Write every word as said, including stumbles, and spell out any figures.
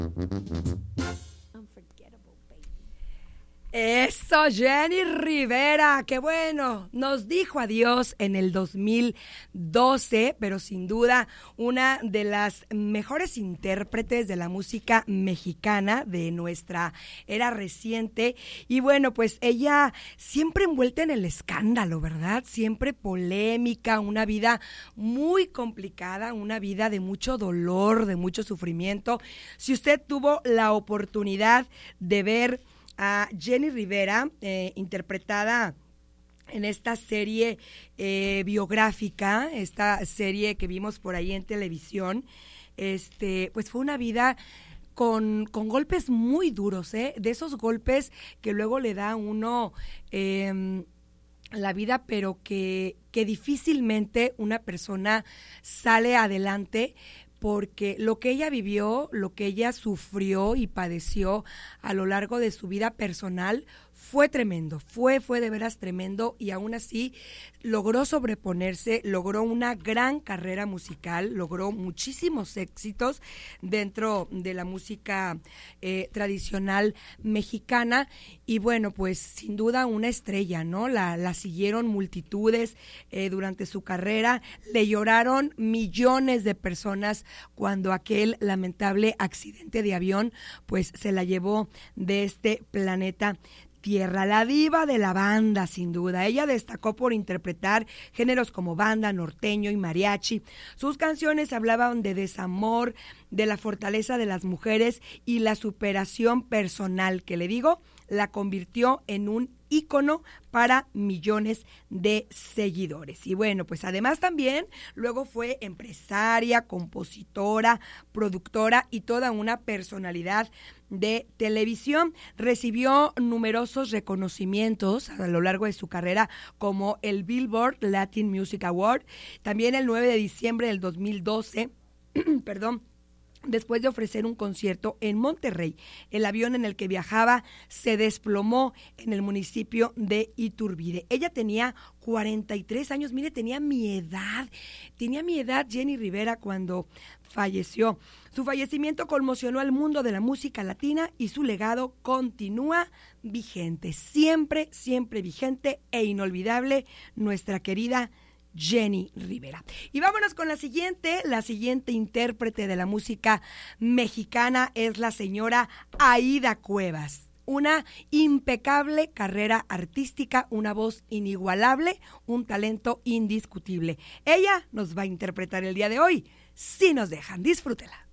Eso, Jenny Rivera, qué bueno, nos dijo adiós en el dos mil doce, pero sin duda una de las mejores intérpretes de la música mexicana de nuestra era reciente. Y bueno, pues ella siempre envuelta en el escándalo, ¿verdad? Siempre polémica, una vida muy complicada, una vida de mucho dolor, de mucho sufrimiento. Si usted tuvo la oportunidad de ver a Jenny Rivera, eh, interpretada en esta serie eh, biográfica, esta serie que vimos por ahí en televisión, este, pues fue una vida con, con golpes muy duros, ¿eh? De esos golpes que luego le da a uno eh, la vida, pero que, que difícilmente una persona sale adelante, porque lo que ella vivió, lo que ella sufrió y padeció a lo largo de su vida personal fue tremendo, fue, fue de veras tremendo, y aún así logró sobreponerse, logró una gran carrera musical, logró muchísimos éxitos dentro de la música eh, tradicional mexicana, y bueno, pues sin duda una estrella, ¿no? La, la siguieron multitudes eh, durante su carrera, le lloraron millones de personas cuando aquel lamentable accidente de avión pues se la llevó de este planeta Tierra. La diva de la banda, sin duda. Ella destacó por interpretar géneros como banda, norteño y mariachi. Sus canciones hablaban de desamor, de la fortaleza de las mujeres y la superación personal, que le digo, la convirtió en un ícono para millones de seguidores. Y bueno, pues además también luego fue empresaria, compositora, productora y toda una personalidad de televisión. Recibió numerosos reconocimientos a lo largo de su carrera, como el Billboard Latin Music Award. También el nueve de diciembre del dos mil doce, perdón, después de ofrecer un concierto en Monterrey, el avión en el que viajaba se desplomó en el municipio de Iturbide. Ella tenía cuarenta y tres años, mire, tenía mi edad, tenía mi edad Jenny Rivera cuando falleció. Su fallecimiento conmocionó al mundo de la música latina y su legado continúa vigente, siempre, siempre vigente e inolvidable, nuestra querida Jenny Rivera. Y vámonos con la siguiente, la siguiente intérprete de la música mexicana es la señora Aída Cuevas. Una impecable carrera artística, una voz inigualable, un talento indiscutible. Ella nos va a interpretar el día de hoy, Si nos dejan. Disfrútela.